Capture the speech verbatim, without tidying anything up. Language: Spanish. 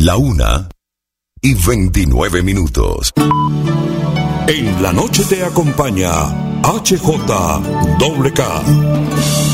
La una y veintinueve minutos. En la noche te acompaña H J K.